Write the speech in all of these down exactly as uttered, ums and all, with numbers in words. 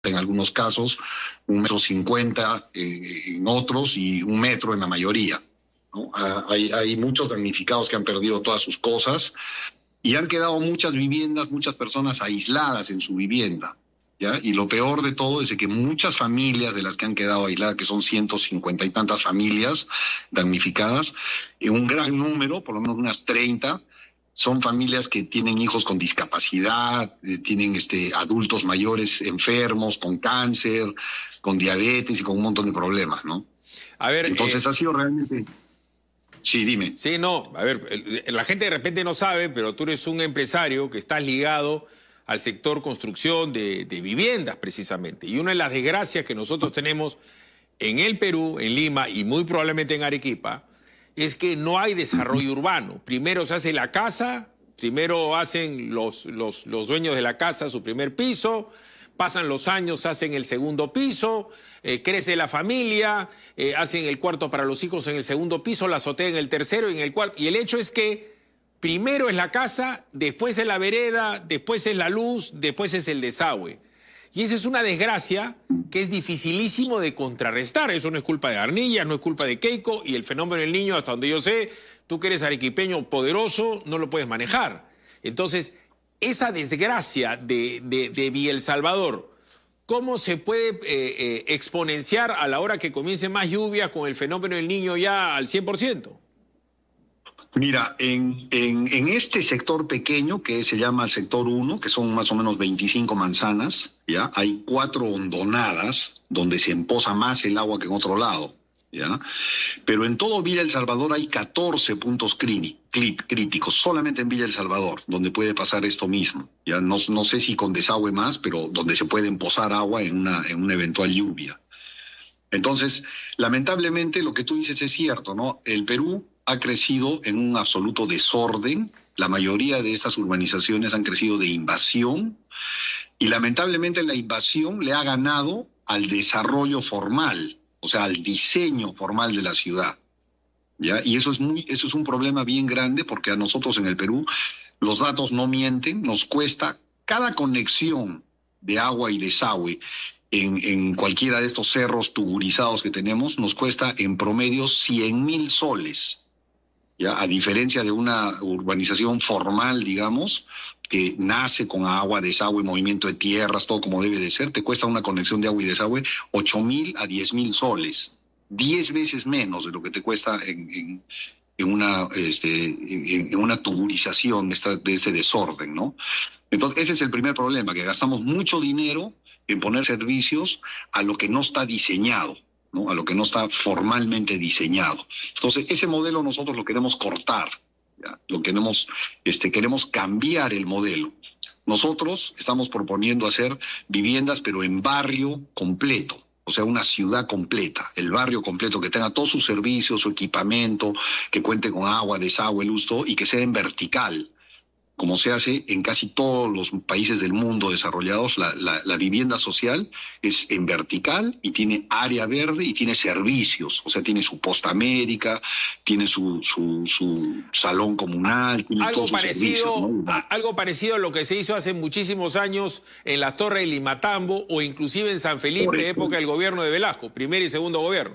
en algunos casos, un metro cincuenta eh, en otros y un metro en la mayoría, ¿no? Ah, hay, hay muchos damnificados que han perdido todas sus cosas y han quedado muchas viviendas, muchas personas aisladas en su vivienda, ¿ya? Y lo peor de todo es que muchas familias de las que han quedado aisladas, que son ciento cincuenta y tantas familias damnificadas, en un gran número, por lo menos unas treinta, son familias que tienen hijos con discapacidad, eh, tienen este, adultos mayores enfermos, con cáncer, con diabetes y con un montón de problemas, ¿no? A ver, Entonces eh, ha sido realmente... Sí, dime. Sí, no, a ver, la gente de repente no sabe, pero tú eres un empresario que estás ligado al sector construcción de, de viviendas precisamente. Y una de las desgracias que nosotros tenemos en el Perú, en Lima y muy probablemente en Arequipa, es que no hay desarrollo urbano. Primero se hace la casa, primero hacen los, los, los dueños de la casa su primer piso, pasan los años, hacen el segundo piso, eh, crece la familia, eh, hacen el cuarto para los hijos en el segundo piso, la azotea en el tercero y en el cuarto. Y el hecho es que primero es la casa, después es la vereda, después es la luz, después es el desagüe. Y esa es una desgracia que es dificilísimo de contrarrestar. Eso no es culpa de Arnillas, no es culpa de Keiko, y el fenómeno del Niño, hasta donde yo sé, tú que eres arequipeño poderoso, no lo puedes manejar. Entonces, esa desgracia de, de, de Villa El Salvador, ¿cómo se puede eh, eh, exponenciar a la hora que comience más lluvia con el fenómeno del Niño ya al cien por ciento? Mira, en, en, en este sector pequeño, que se llama el sector uno, que son más o menos veinticinco manzanas, ¿ya? Hay cuatro hondonadas donde se empoza más el agua que en otro lado, ¿ya? Pero en todo Villa El Salvador hay catorce puntos críticos, solamente en Villa El Salvador, donde puede pasar esto mismo, ¿ya? No, no sé si con desagüe más, pero donde se puede empozar agua en una, en una eventual lluvia. Entonces, lamentablemente lo que tú dices es cierto, ¿no? El Perú ha crecido en un absoluto desorden. La mayoría de estas urbanizaciones han crecido de invasión y lamentablemente la invasión le ha ganado al desarrollo formal, o sea, al diseño formal de la ciudad, ¿ya? Y eso es muy, eso es un problema bien grande porque a nosotros en el Perú los datos no mienten, nos cuesta cada conexión de agua y desagüe en, en cualquiera de estos cerros tuburizados que tenemos, nos cuesta en promedio cien mil soles. ¿Ya? A diferencia de una urbanización formal, digamos, que nace con agua, desagüe, movimiento de tierras, todo como debe de ser, te cuesta una conexión de agua y desagüe ocho mil a diez mil soles, diez veces menos de lo que te cuesta en, en, en, una, este, en, en una tuburización de, esta, de este desorden, ¿no? Entonces, ese es el primer problema, que gastamos mucho dinero en poner servicios a lo que no está diseñado, ¿no? A lo que no está formalmente diseñado. Entonces, ese modelo nosotros lo queremos cortar, ¿ya? Lo queremos, este, queremos cambiar el modelo. Nosotros estamos proponiendo hacer viviendas, pero en barrio completo, o sea, una ciudad completa, el barrio completo, que tenga todos sus servicios, su equipamiento, que cuente con agua, desagüe, luz, todo, y que sea en vertical, como se hace en casi todos los países del mundo desarrollados. La, la, la vivienda social es en vertical y tiene área verde y tiene servicios, o sea, tiene su posta médica, tiene su, su, su salón comunal, tiene algo todos sus parecido, servicios, ¿no? a, algo parecido a lo que se hizo hace muchísimos años en la Torre de Limatambo o inclusive en San Felipe, época del gobierno de Velasco, primer y segundo gobierno.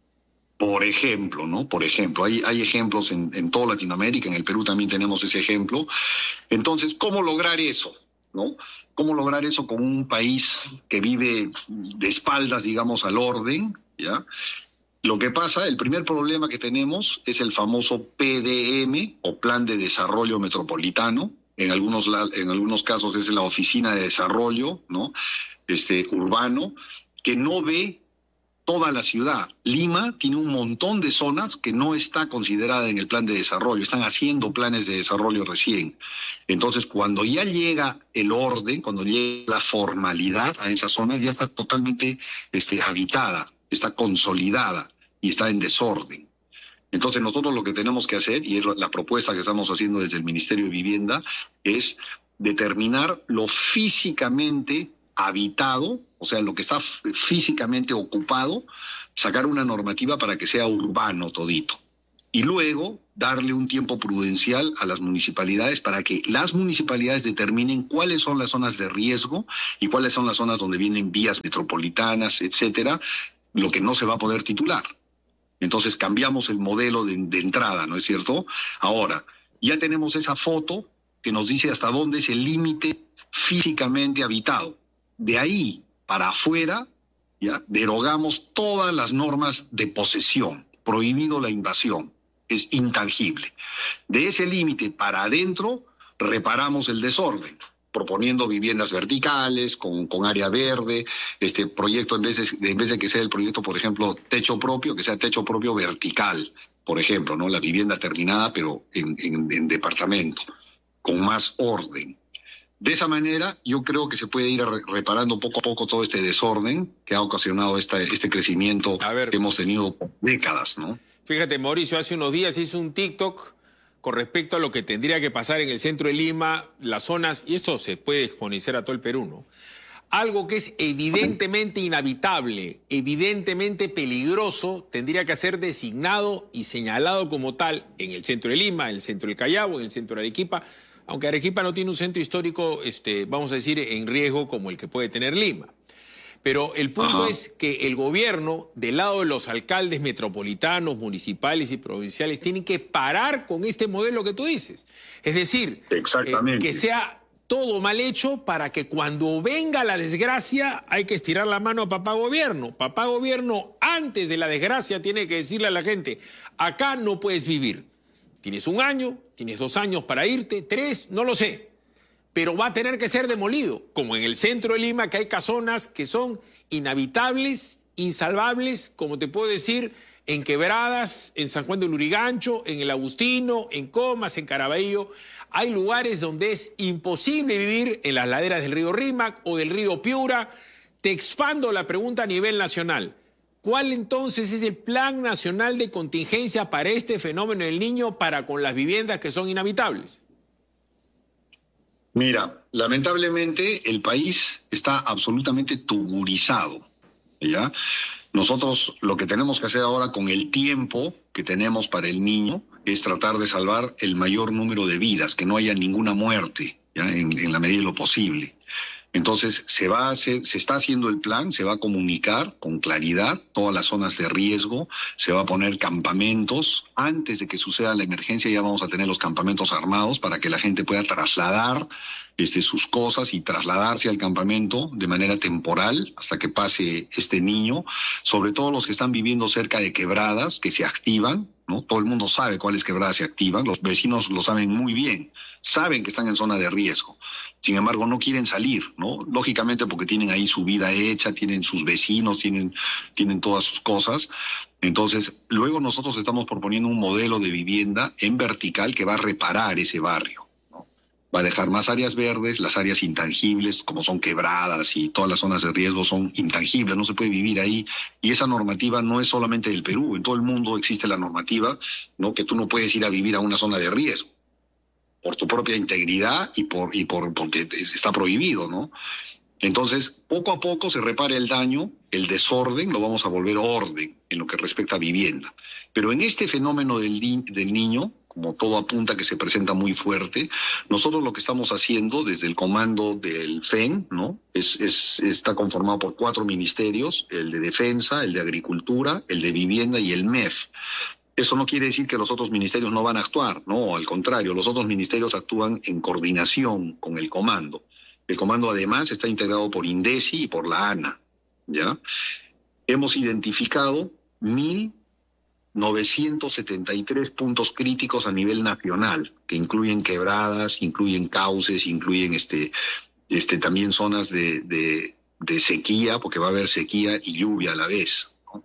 Por ejemplo, ¿no? Por ejemplo, hay, hay ejemplos en, en toda Latinoamérica, en el Perú también tenemos ese ejemplo. Entonces, ¿cómo lograr eso? ¿No? ¿Cómo lograr eso con un país que vive de espaldas, digamos, al orden? ¿Ya? Lo que pasa, el primer problema que tenemos es el famoso P D M, o Plan de Desarrollo Metropolitano. En algunos, en algunos casos es la Oficina de Desarrollo, ¿no? Este, urbano, que no ve toda la ciudad. Lima tiene un montón de zonas que no está considerada en el plan de desarrollo, están haciendo planes de desarrollo recién. Entonces, cuando ya llega el orden, cuando llega la formalidad a esa zona, ya está totalmente este, habitada, está consolidada y está en desorden. Entonces, nosotros lo que tenemos que hacer, y es la propuesta que estamos haciendo desde el Ministerio de Vivienda, es determinar lo físicamente habitado, o sea, lo que está físicamente ocupado, sacar una normativa para que sea urbano todito. Y luego darle un tiempo prudencial a las municipalidades para que las municipalidades determinen cuáles son las zonas de riesgo y cuáles son las zonas donde vienen vías metropolitanas, etcétera, lo que no se va a poder titular. Entonces cambiamos el modelo de, de entrada, ¿no es cierto? Ahora, ya tenemos esa foto que nos dice hasta dónde es el límite físicamente habitado. De ahí para afuera, ya derogamos todas las normas de posesión, prohibido la invasión, es intangible. De ese límite para adentro, reparamos el desorden, proponiendo viviendas verticales, con, con área verde, este proyecto, en vez, de, en vez de que sea el proyecto, por ejemplo, techo propio, que sea techo propio vertical, por ejemplo, ¿no? La vivienda terminada, pero en, en, en departamento, con más orden. De esa manera, yo creo que se puede ir reparando poco a poco todo este desorden que ha ocasionado esta, este crecimiento que hemos tenido por décadas, ¿no? Fíjate, Mauricio, hace unos días hizo un TikTok con respecto a lo que tendría que pasar en el centro de Lima, las zonas, y esto se puede exponenciar a todo el Perú, ¿no? Algo que es evidentemente inhabitable, evidentemente peligroso, tendría que ser designado y señalado como tal en el centro de Lima, en el centro del Callao, en el centro de Arequipa, aunque Arequipa no tiene un centro histórico, este, vamos a decir, en riesgo como el que puede tener Lima. Pero el punto Ajá. es que el gobierno, del lado de los alcaldes metropolitanos, municipales y provinciales, tienen que parar con este modelo que tú dices. Es decir, eh, que sea todo mal hecho para que cuando venga la desgracia hay que estirar la mano a papá gobierno. Papá gobierno, antes de la desgracia, tiene que decirle a la gente, acá no puedes vivir. Tienes un año, tienes dos años para irte, tres, no lo sé. Pero va a tener que ser demolido, como en el centro de Lima, que hay casonas que son inhabitables, insalvables, como te puedo decir, en Quebradas, en San Juan de Lurigancho, en el Agustino, en Comas, en Caraballo. Hay lugares donde es imposible vivir en las laderas del río Rímac o del río Piura. Te expando la pregunta a nivel nacional. ¿Cuál entonces es el plan nacional de contingencia para este fenómeno del Niño para con las viviendas que son inhabitables? Mira, lamentablemente el país está absolutamente tuburizado, ¿ya? Nosotros lo que tenemos que hacer ahora con el tiempo que tenemos para el niño es tratar de salvar el mayor número de vidas, que no haya ninguna muerte, ¿ya? En, en la medida de lo posible. Entonces se va a hacer, se está haciendo el plan, se va a comunicar con claridad todas las zonas de riesgo, se va a poner campamentos. Antes de que suceda la emergencia ya vamos a tener los campamentos armados para que la gente pueda trasladar este, sus cosas y trasladarse al campamento de manera temporal hasta que pase este niño. Sobre todo los que están viviendo cerca de quebradas que se activan, ¿no? Todo el mundo sabe cuáles quebradas se activan, los vecinos lo saben muy bien, saben que están en zona de riesgo. Sin embargo, no quieren salir, ¿no? Lógicamente porque tienen ahí su vida hecha, tienen sus vecinos, tienen, tienen todas sus cosas. Entonces, luego nosotros estamos proponiendo un modelo de vivienda en vertical que va a reparar ese barrio, ¿no? Va a dejar más áreas verdes, las áreas intangibles, como son quebradas y todas las zonas de riesgo son intangibles, no se puede vivir ahí. Y esa normativa no es solamente del Perú, en todo el mundo existe la normativa, ¿no? Que tú no puedes ir a vivir a una zona de riesgo por tu propia integridad y por y por porque está prohibido, ¿no? Entonces, poco a poco se repara el daño, el desorden, lo vamos a volver orden en lo que respecta a vivienda. Pero en este fenómeno del, del niño, como todo apunta que se presenta muy fuerte, nosotros lo que estamos haciendo desde el comando del F E N, ¿no? Es, es, está conformado por cuatro ministerios, el de Defensa, el de Agricultura, el de Vivienda y el M E F. Eso no quiere decir que los otros ministerios no van a actuar, no, al contrario, los otros ministerios actúan en coordinación con el comando. El comando además está integrado por INDECI y por la ANA, ¿ya? Hemos identificado mil novecientos setenta y tres puntos críticos a nivel nacional, que incluyen quebradas, incluyen cauces, incluyen este, este, también zonas de, de, de sequía, porque va a haber sequía y lluvia a la vez, ¿no?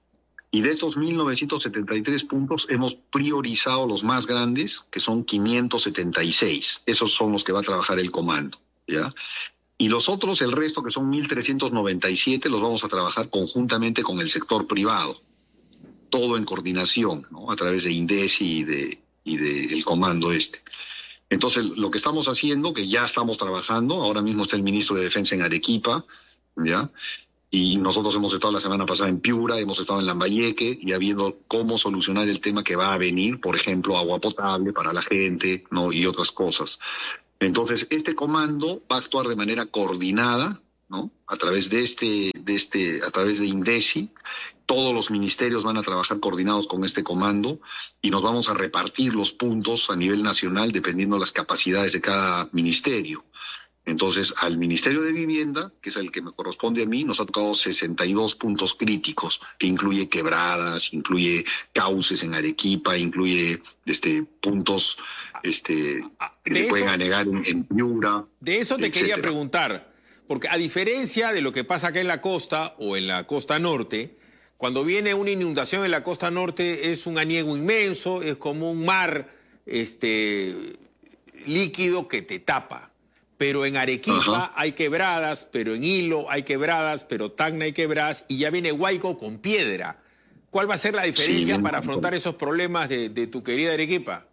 Y de estos mil novecientos setenta y tres puntos hemos priorizado los más grandes, que son quinientos setenta y seis. Esos son los que va a trabajar el comando, ¿ya? Y los otros, el resto, que son mil trescientos noventa y siete, los vamos a trabajar conjuntamente con el sector privado. Todo en coordinación, ¿no? A través de INDECI y de, y de el comando este. Entonces, lo que estamos haciendo, que ya estamos trabajando, ahora mismo está el ministro de Defensa en Arequipa, ¿ya? Y nosotros hemos estado la semana pasada en Piura, hemos estado en Lambayeque, ya viendo cómo solucionar el tema que va a venir, por ejemplo, agua potable para la gente, ¿no? Y otras cosas. Entonces, este comando va a actuar de manera coordinada, ¿no? A través de este, de este, a través de INDECI. Todos los ministerios van a trabajar coordinados con este comando y nos vamos a repartir los puntos a nivel nacional dependiendo de las capacidades de cada ministerio. Entonces, al Ministerio de Vivienda, que es el que me corresponde a mí, nos ha tocado sesenta y dos puntos críticos, que incluye quebradas, incluye cauces en Arequipa, incluye este, puntos este, que se pueden anegar en, en Piura. De eso te etcétera. Quería preguntar, porque a diferencia de lo que pasa acá en la costa o en la costa norte, cuando viene una inundación en la costa norte es un aniego inmenso, es como un mar este, líquido que te tapa. Pero en Arequipa Ajá. hay quebradas, pero en Hilo hay quebradas, pero Tacna hay quebradas, y ya viene Huayco con piedra. ¿Cuál va a ser la diferencia sí, para afrontar esos problemas de, de tu querida Arequipa?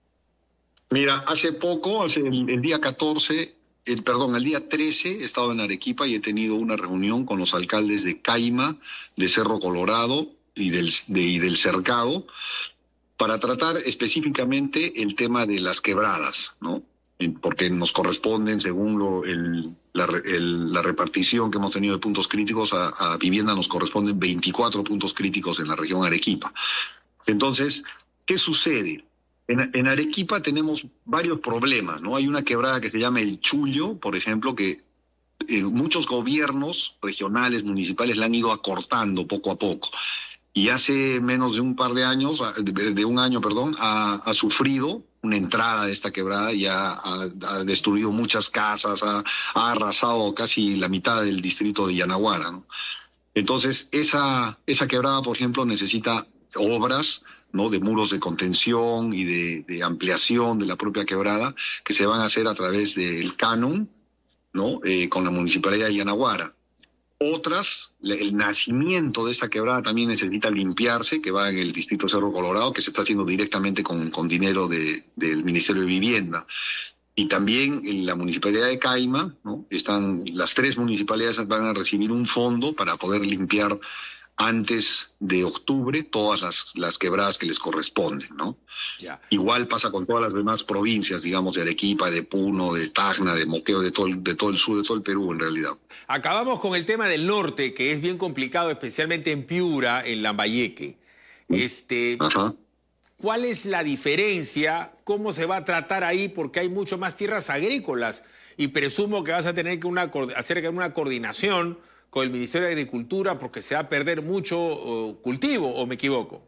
Mira, hace poco, hace el, el día catorce, el, perdón, el día trece, he estado en Arequipa y he tenido una reunión con los alcaldes de Caima, de Cerro Colorado y del, de, y del Cercado, para tratar específicamente el tema de las quebradas, ¿no? Porque nos corresponden, según lo, el, la, el, la repartición que hemos tenido de puntos críticos, a, a vivienda nos corresponden veinticuatro puntos críticos en la región Arequipa. Entonces, ¿qué sucede? En, en Arequipa tenemos varios problemas, ¿no? Hay una quebrada que se llama El Chullo, por ejemplo, que eh, muchos gobiernos regionales, municipales, la han ido acortando poco a poco. Y hace menos de un par de años, de, de un año, perdón, ha, ha sufrido una entrada de esta quebrada y ha, ha, ha destruido muchas casas, ha, ha arrasado casi la mitad del distrito de Yanaguara, ¿no? Entonces, esa, esa quebrada, por ejemplo, necesita obras, ¿no? De muros de contención y de, de ampliación de la propia quebrada que se van a hacer a través del canon, ¿no? Eh, con la Municipalidad de Yanaguara. Otras, el nacimiento de esta quebrada también necesita limpiarse, que va en el distrito Cerro Colorado, que se está haciendo directamente con, con dinero de, del Ministerio de Vivienda. Y también en la Municipalidad de Caima, ¿no? Están, las tres municipalidades van a recibir un fondo para poder limpiar antes de octubre todas las, las quebradas que les corresponden, ¿no? Yeah. Igual pasa con todas las demás provincias, digamos, de Arequipa, de Puno, de Tacna, de Moqueo, de todo, el, de todo el sur, de todo el Perú, en realidad. Acabamos con el tema del norte, que es bien complicado, especialmente en Piura, en Lambayeque. Este, Ajá. ¿Cuál es la diferencia? ¿Cómo se va a tratar ahí? Porque hay mucho más tierras agrícolas y presumo que vas a tener que una, hacer una coordinación con el Ministerio de Agricultura porque se va a perder mucho uh, cultivo, ¿o me equivoco?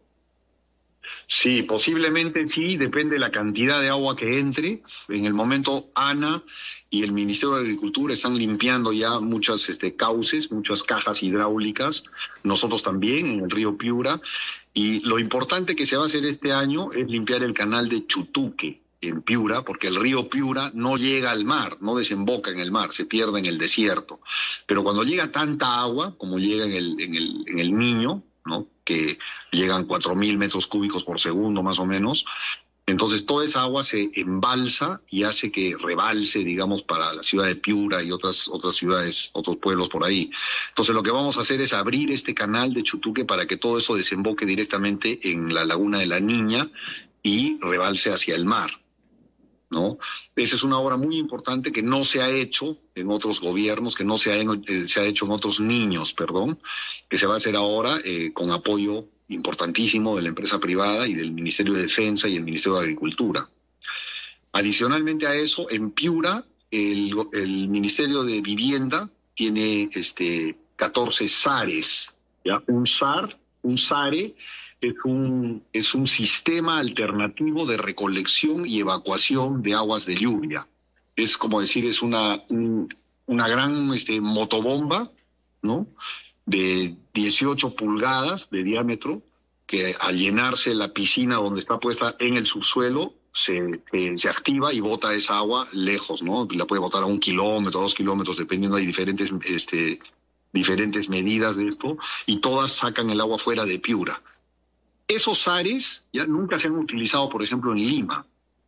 Sí, posiblemente sí, depende de la cantidad de agua que entre. En el momento ANA y el Ministerio de Agricultura están limpiando ya muchas este, cauces, muchas cajas hidráulicas, nosotros también en el río Piura, y lo importante que se va a hacer este año es limpiar el canal de Chutuque en Piura, porque el río Piura no llega al mar, no desemboca en el mar, se pierde en el desierto. Pero cuando llega tanta agua, como llega en el, en el, en el Niño, ¿no? Que llegan cuatro mil metros cúbicos por segundo más o menos, entonces toda esa agua se embalsa y hace que rebalse, digamos, para la ciudad de Piura y otras, otras ciudades, otros pueblos por ahí. Entonces lo que vamos a hacer es abrir este canal de Chutuque para que todo eso desemboque directamente en la laguna de la Niña y rebalse hacia el mar, ¿no? Esa es una obra muy importante que no se ha hecho en otros gobiernos, que no se ha, eh, se ha hecho en otros niños, perdón, que se va a hacer ahora eh, con apoyo importantísimo de la empresa privada y del Ministerio de Defensa y el Ministerio de Agricultura. Adicionalmente a eso, en Piura, el, el Ministerio de Vivienda tiene este, catorce SARES, ¿ya? Un SAR, un SARE, Es un, es un sistema alternativo de recolección y evacuación de aguas de lluvia. Es como decir, es una, un, una gran este, motobomba, ¿no? De dieciocho pulgadas de diámetro, que al llenarse la piscina donde está puesta en el subsuelo, se, eh, se activa y bota esa agua lejos, ¿no? La puede botar a un kilómetro, dos kilómetros, dependiendo, hay diferentes, este, diferentes medidas de esto, y todas sacan el agua fuera de Piura. Esos SARES ya nunca se han utilizado, por ejemplo, en Lima.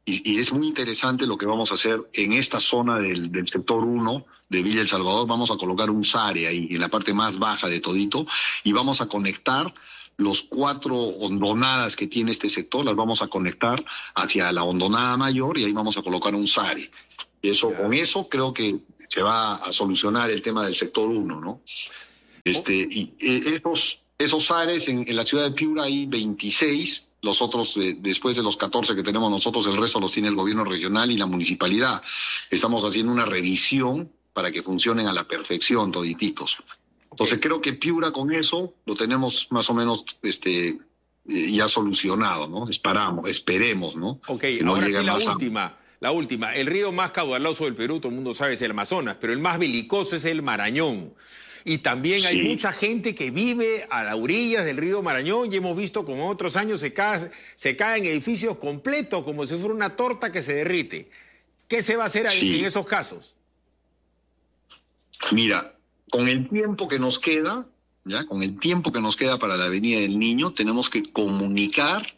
y, y es muy interesante lo que vamos a hacer en esta zona del, del sector uno de Villa El Salvador. Vamos a colocar un SARE ahí, en la parte más baja de todito, y vamos a conectar los cuatro hondonadas que tiene este sector, las vamos a conectar hacia la hondonada mayor y ahí vamos a colocar un SARE. Y eso, yeah. Con eso creo que se va a solucionar el tema del sector uno, ¿no? Este, y eh, esos, esos SARES en, en la ciudad de Piura hay veintiséis, los otros, eh, después de los catorce que tenemos nosotros, el resto los tiene el gobierno regional y la municipalidad. Estamos haciendo una revisión para que funcionen a la perfección todititos. Entonces creo que Piura con eso lo tenemos más o menos este, eh, ya solucionado, ¿no? Esperamos, esperemos, ¿no? Ok, no ahora sí la última, a... la última. El río más caudaloso del Perú, todo el mundo sabe, es el Amazonas, pero el más belicoso es el Marañón. Y también sí. Hay mucha gente que vive a las orillas del río Marañón y hemos visto como otros años se, cae, se caen edificios completos como si fuera una torta que se derrite. ¿Qué se va a hacer sí. en esos casos? Mira, con el tiempo que nos queda, ya, con el tiempo que nos queda para la Avenida del Niño, tenemos que comunicar,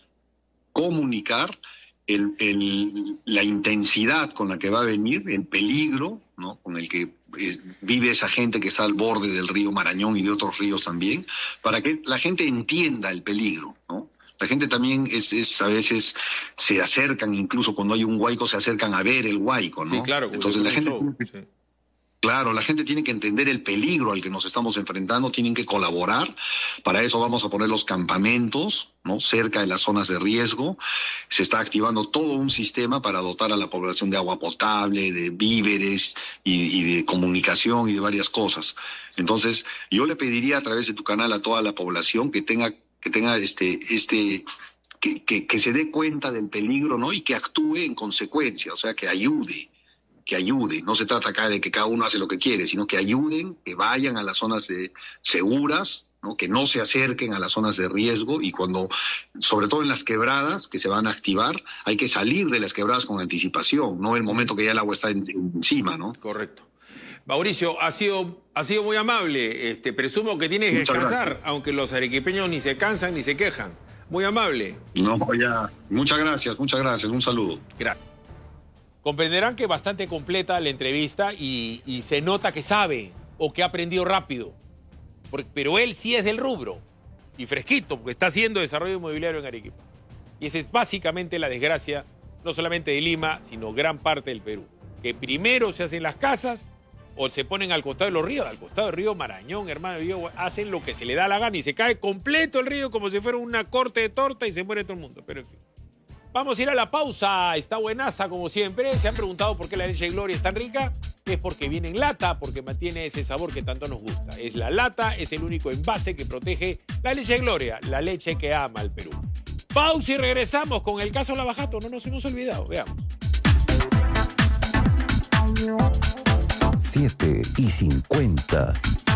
comunicar el, el, la intensidad con la que va a venir, el peligro, ¿no? Con el que eh, vive esa gente que está al borde del río Marañón y de otros ríos también, para que la gente entienda el peligro, ¿no? La gente también es, es a veces se acercan, incluso cuando hay un huaico, se acercan a ver el huaico, ¿no? Sí, claro. Entonces la gente... Show, sí. Claro, la gente tiene que entender el peligro al que nos estamos enfrentando, tienen que colaborar. Para eso vamos a poner los campamentos, ¿no? Cerca de las zonas de riesgo. Se está activando todo un sistema para dotar a la población de agua potable, de víveres y, y de comunicación y de varias cosas. Entonces, yo le pediría a través de tu canal a toda la población que tenga, que tenga este, este, que, que, que se dé cuenta del peligro, ¿no? Y que actúe en consecuencia, o sea, que ayude. que ayude. No se trata acá de que cada uno hace lo que quiere, sino que ayuden, que vayan a las zonas de seguras, ¿no? Que no se acerquen a las zonas de riesgo y cuando, sobre todo en las quebradas que se van a activar, hay que salir de las quebradas con anticipación, no el momento que ya el agua está en, encima, ¿no? Correcto. Mauricio, ha sido, ha sido muy amable. Este, presumo que tienes que Muchas descansar, gracias. Aunque los arequipeños ni se cansan ni se quejan. Muy amable. No, ya. Muchas gracias, muchas gracias. Un saludo. Gracias. Comprenderán que es bastante completa la entrevista y, y se nota que sabe o que ha aprendido rápido. Porque, pero él sí es del rubro y fresquito, porque está haciendo desarrollo inmobiliario en Arequipa. Y esa es básicamente la desgracia, no solamente de Lima, sino gran parte del Perú. Que primero se hacen las casas o se ponen al costado de los ríos, al costado del río Marañón, hermano, hacen lo que se le da la gana y se cae completo el río como si fuera una corte de torta y se muere todo el mundo. Pero en fin. Vamos a ir a la pausa, está buenaza como siempre. Se han preguntado por qué la leche Gloria es tan rica. Es porque viene en lata, porque mantiene ese sabor que tanto nos gusta. Es la lata, es el único envase que protege la leche Gloria, la leche que ama al Perú. Pausa y regresamos con el caso Lavajato, no nos hemos olvidado, veamos. siete y cincuenta.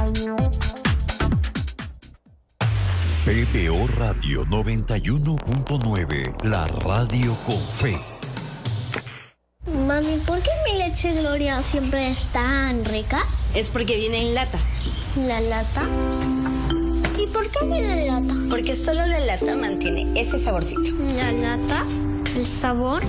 P B O Radio noventa y uno punto nueve, la radio con fe. Mami, ¿por qué mi leche Gloria siempre es tan rica? Es porque viene en lata. ¿La lata? ¿Y por qué viene en lata? Porque solo la lata mantiene ese saborcito. ¿La lata? ¿El sabor?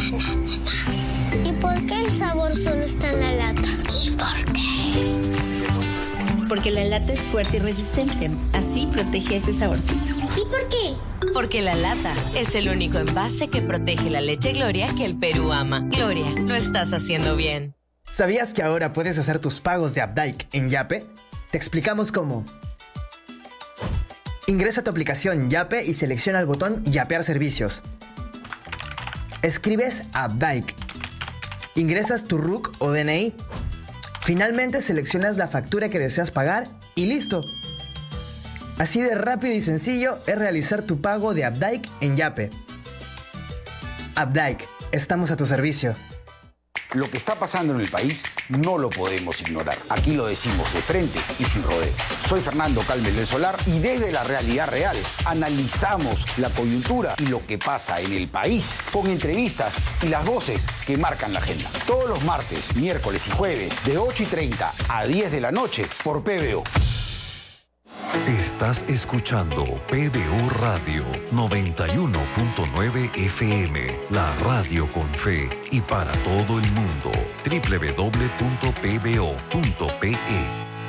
¿Y por qué el sabor solo está en la lata? ¿Y por qué? Porque la lata es fuerte y resistente. Así protege ese saborcito. ¿Y por qué? Porque la lata es el único envase que protege la leche Gloria que el Perú ama. Gloria, lo estás haciendo bien. ¿Sabías que ahora puedes hacer tus pagos de Updike en Yape? Te explicamos cómo. Ingresa a tu aplicación Yape y selecciona el botón Yapear servicios. Escribes Updike. Ingresas tu R U C o D N I. Finalmente seleccionas la factura que deseas pagar y listo. Así de rápido y sencillo es realizar tu pago de Updike en Yape. Updike, estamos a tu servicio. Lo que está pasando en el país no lo podemos ignorar. Aquí lo decimos de frente y sin rodeo. Soy Fernando Calmes del Solar y desde la realidad real analizamos la coyuntura y lo que pasa en el país con entrevistas y las voces que marcan la agenda. Todos los martes, miércoles y jueves de ocho y treinta a diez de la noche por P B O. Estás escuchando P B O Radio noventa y uno punto nueve F M, la radio con fe y para todo el mundo. doble u doble u doble u punto p b o punto p e.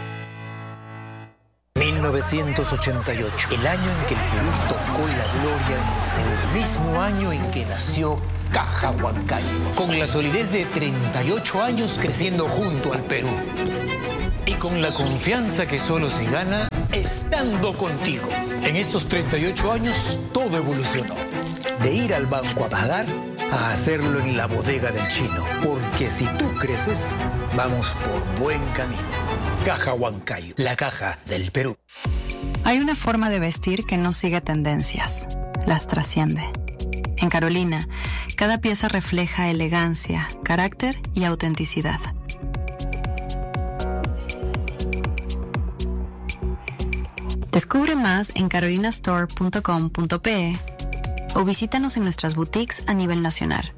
mil novecientos ochenta y ocho, el año en que el Perú tocó la gloria en Seúl, el mismo año en que nació Caja Huancayo, con la solidez de treinta y ocho años creciendo junto al Perú. Y con la confianza que solo se gana estando contigo. En estos treinta y ocho años todo evolucionó. De ir al banco a pagar a hacerlo en la bodega del chino. Porque si tú creces, vamos por buen camino. Caja Huancayo, la caja del Perú. Hay una forma de vestir que no sigue tendencias, las trasciende. En Carolina, cada pieza refleja elegancia, carácter y autenticidad. Descubre más en carolina store punto com punto pe o visítanos en nuestras boutiques a nivel nacional.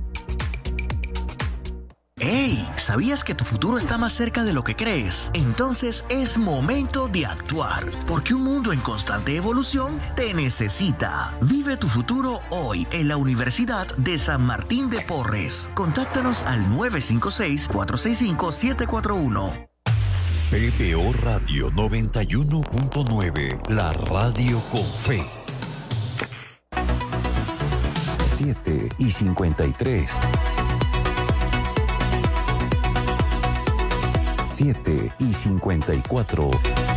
¡Hey! ¿Sabías que tu futuro está más cerca de lo que crees? Entonces es momento de actuar, porque un mundo en constante evolución te necesita. Vive tu futuro hoy en la Universidad de San Martín de Porres. Contáctanos al nueve cinco seis, cuatro seis cinco, siete cuatro uno. P B O Radio noventa y uno punto nueve, la radio con fe. siete y cincuenta y tres. siete y cincuenta y cuatro.